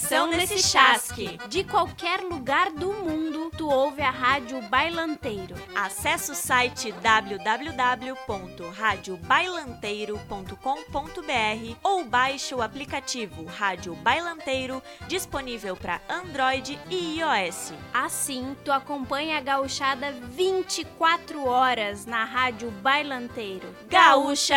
Atenção nesse chasque! De qualquer lugar do mundo, tu ouve a Rádio Bailanteiro. Acesse o site www.radiobailanteiro.com.br ou baixe o aplicativo Rádio Bailanteiro, disponível para Android e iOS. Assim, tu acompanha a gauchada 24 horas na Rádio Bailanteiro. Gaúcha